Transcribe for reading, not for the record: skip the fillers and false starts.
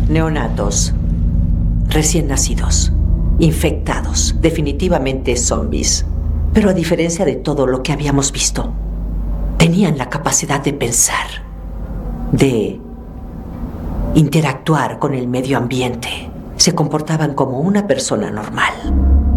Neonatos, recién nacidos, infectados, definitivamente zombies. Pero a diferencia de todo lo que habíamos visto, tenían la capacidad de pensar, de interactuar con el medio ambiente. Se comportaban como una persona normal.